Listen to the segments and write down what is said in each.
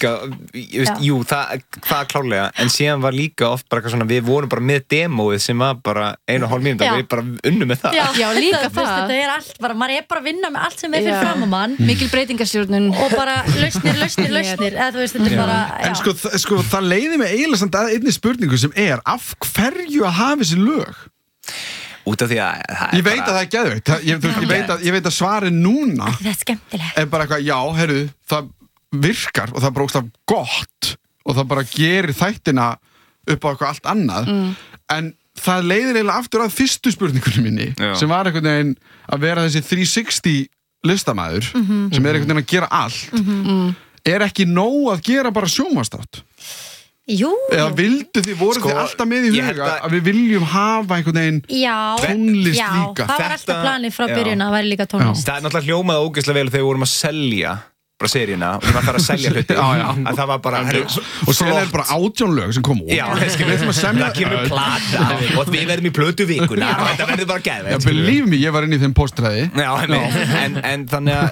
líka jú, það klárlega en síðan var líka oft bara eitthvað svona við vorum bara með demóið sem var bara 1,5 mínúta og við bara unnum með það Já, líka það Þetta allt bara, maður bara að vinna með allt sem fyrir fram á mann mikil breytingastjórnun og bara lausnir eða þú veist, þetta bara En sko, það leiði mig eiginlega samt að einni spurningu sem af hverju að hafa þessi lög? Út af því að Ég veit að það geðveikt ég veit að svarið núna Þetta skemmtilegt er bara eitthvað, já, heyrðu, það virkar og það bara ógeðslega gott og það bara gerir þættina upp á eitthvað allt annað en það leiðir eiginlega aftur að fyrstu spurningunni minni sem var einhvern veginn að vera þessi 360 listamæður sem er einhvern veginn að gera allt er ekki nóg að gera bara sjónvarpsþátt Jú Eða voru þið alltaf með í huga að við viljum hafa einhvern veginn tónlist líka það var alltaf planið frá byrjun að væri líka tónlist Það náttúrulega hljómaði ógeðslega vel þegar við vorum að selja bara seríuna og við varum að selja hluti að það var bara og sér er bara 18 lög sem kom út það kemur plata og við verðum í plötuvíkuna og þetta verður bara geðveikt believe me, ég var inn í þeim póstræði en þannig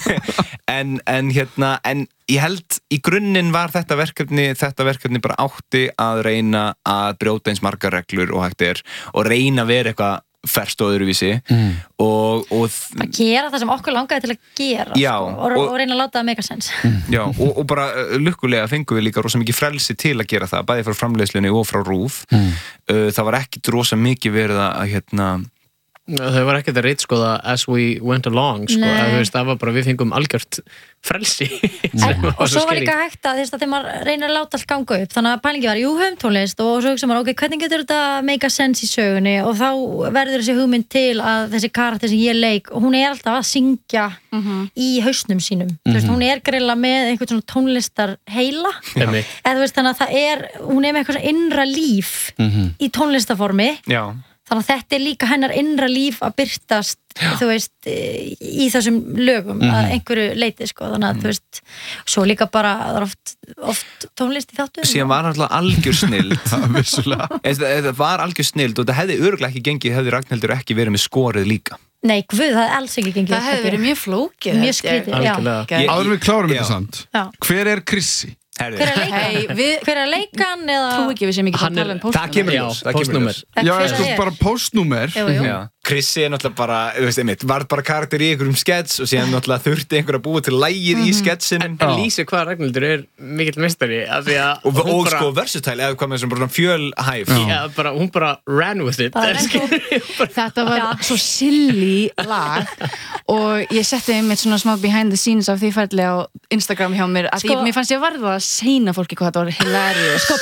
að en ég held í grunninn var þetta verkefni bara átti að reyna að brjóta eins margar reglur og hægt er og reyna að vera eitthvað ferst og öðruvísi og að gera það sem okkur langaði til að gera og reyna að láta það make a sense Já, og bara lukkulega fengum við líka rosa mikið frelsi til að gera það bæði frá framleiðslunni og frá RÚV það var ekkit rosa mikið verið að þau var ekkert að ritskoða as we went along sko, það var bara við fengum algjört frelsi og svo var líka hægt að þegar maður reynir að láta allt ganga upp þannig að pælingi var, höfum tónlist og svo hugsa maður, hvernig getur þetta make a sense í sögunni og þá verður þessi hugmynd til að þessi karakter sem ég leik hún er alltaf að syngja í hausnum sínum veist, hún er greinilega með einhvern svona tónlistar heila eða þú veist þannig að hún er með eitthvað innra líf í tónlistaformi þannig að þetta er líka hennar innra líf að birtast, þú veist, í þessum lögum að einhverju leiti, sko, þannig að, þú veist, svo líka bara, það er oft tónlist í þáttum. Síðan var alltaf algjör snild. Það var algjör snild og það hefði örugglega ekki gengið, hefði Ragnhildur ekki verið með skorið líka. Nei, guð, það hefði alls ekki gengið. Það hefði verið mjög flókið. Mjög skrítið, já. Áður við klárum þetta samt. Hver er Krissi? Hver er leikan eða trú ekki við sem ekki tala um það kemur ljós já, sko bara postnúmer Krissi er náttúrulega bara, þú veist einmitt var bara karakter í einhverjum skets og síðan náttúrulega þurfti einhver að búa til lagið í sketsinum en lýsi hvað Ragnhildur er mikill meistari og sko versatile eða hvað með þessum bara fjölhæf hún bara ran with it þetta var svo silly lag og ég setti einmitt svona smá behind the scenes af því ferli á Instagram hjá mér að mér fannst ég varða að segna fólki hvað þetta var hilarious sko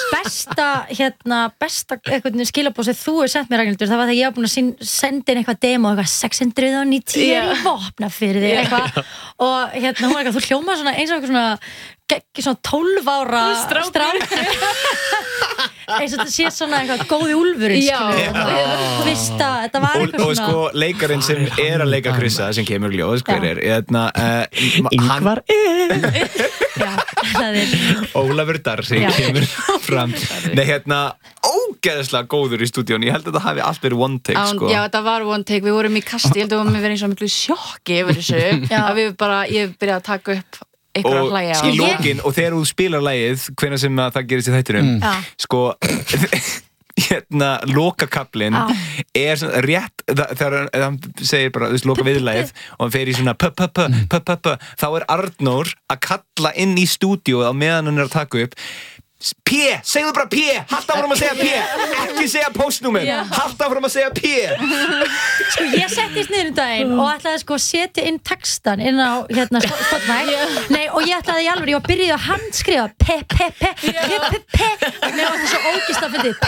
besta eitthvað skilabóð sem þú er sent mér Ragnhildur það var þegar ég var búin að senda inn eitthvað demo eitthvað 690 í vopna fyrir þig eitthvað og hún var eitthvað þú hljómar svona eins og eitthvað svona 12 ára strákur eins og þetta sé svona eitthvað góði úlfurinn þú veist að þetta var eitthvað svona og sko leikarinn sem er að leika Krissa sem kemur ljós hver er Ingvar Ólafur Darri kemur fram nei ógeðslega góður í stúdíón ég held að þetta hafi allt verið one take sko. Já þetta var one take, við vorum í kasti ég held að við verið eins og miklu sjokki yfir þessu að ég byrjaði að taka upp og í lokin og þegar þú spilar lagið hvenær sem það gerist í þættinum sko lokakablin er svona rétt þegar hann segir bara loka viðlagið og hann fer í svona þá er Arnór að kalla inn í stúdíóið á meðan hann er að taka upp P, segðu bara P, halda áfram að segja P ekki segja postnúmer, halda áfram að segja P sko ég settist niður daginn og ætlaði sko að setja inn textan inn á Spotify nei og ég ætlaði í alveg, ég var byrjuð að handskrifa P mér var það svo ógist að fyndi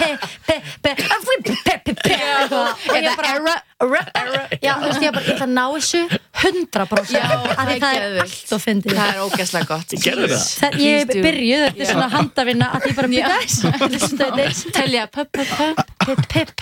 P og ég bara já þú veist ég ætla að ná þessu 100% af því það er allt og fyndi það er ógeðslega gott ég byrjuð þetta er svona handavinna að því bara mjög telja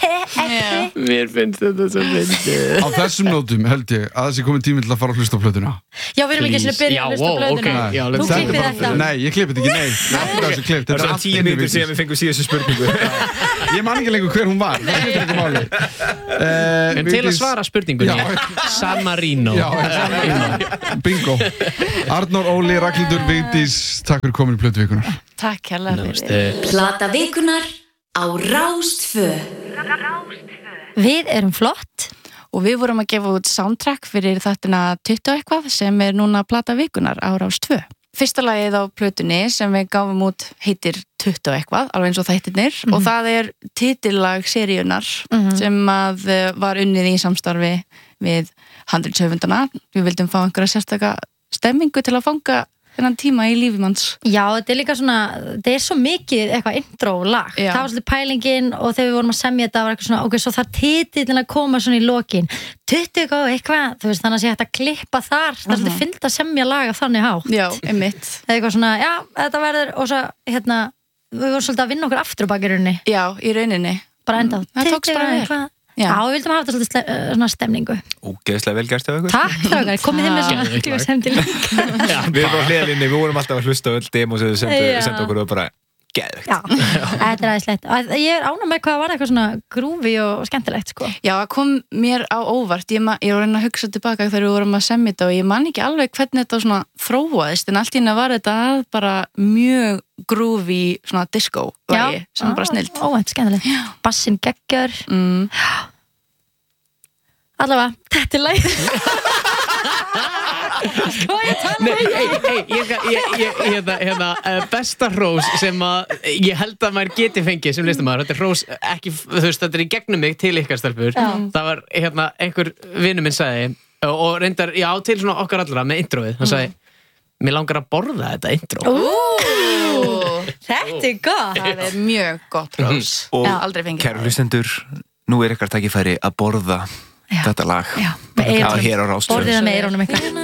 Mér finnst þetta svo fyndið. Á þessum nótum held ég að þessi komið tími til að fara að hlusta á plötuna. Já, við erum ekki að byrja að hlusta á plötuna. Já, Þú klippir þetta. Nei, ég klippi þetta ekki, nei. Það er 10 mínútur síðan við fengum síðustu spurningu. Ég man ekki lengur hver hún var. Það skiptir ekki máli. En til að svara spurningunni, San Marino. Já, bingo. Arnór, Óli, Ragnhildur, Vigdís, takk fyrir komin í plötuvíkunar. Takk hérlega fyrir. Plata vikunar á Rás 2. Við erum flott. Og við vorum að gefa út soundtrack fyrir þáttina 20 eitthvað sem núna plata vikunar á Rás 2. Fyrsta lagið á plötunni sem við gáfum út heitir 20 eitthvað, alveg eins og þættirnir og það titillag seríunar sem að var unnið í samstarfi við handritshöfundana. Við vildum fá einhverja sérstaka stemmingu til að fanga þennan tíma í lífi manns. Já, þetta líka svona, þetta svo mikið eitthvað intro-lag. Já. Það var svolítið pælingin og þegar við vorum að semja þetta var eitthvað svona, ok, svo þarf titillinn að koma svona í lokin. 20 eitthvað, þú veist, þannig að sé hægt að klippa þar. Það svolítið fyllt að semja laga þannig hátt. Já, einmitt. Það eitthvað svona, já, þetta verður og svo, við vorum svolítið að vinna okkur aftur á bakgrunni. Já, í rauninni. Bara enda á. Það tókst bara vel. Já, við vildum hafa þetta svolítið svona stemningu. Ógeðslega vel gert hjá ykkur. Takk, strákar, komið þið með svona semdi líka. Við erum á hliðinni, við vorum alltaf að hlusta á öll demo sem þið sendu okkur og bara geðvegt. Já, þetta æðislegt. Ég ánægð með hvað var eitthvað svona grúfi og skemmtilegt, sko. Já, það kom mér á óvart. Ég var að reyna að hugsa tilbaka þegar við vorum að semja þetta og ég man ekki alveg hvernig þetta svona þróaðist en allt í hérna var þetta bara mjög grúfi svona disco lagi sem var bara snillt. Óvænt, skemmtilegt. Bassin geggjör. Allavega, þetta lagið. Besta hrós sem að ég held að maður geti fengið sem listamæður, þetta hrós ekki, þú veist, þetta í gegnum mig til ykkar stelpur. Það var einhver vinur minn sagði og reyndar, já, til svona okkar allra með introið, hann sagði mér langar að borða þetta intro. Þetta gott. Það mjög gott hrós. Og kæru hlustendur, nú ykkar tækifæri að borða þetta lag. Já, hér á Rás 2. Borðið það með eyrunum eitthvað.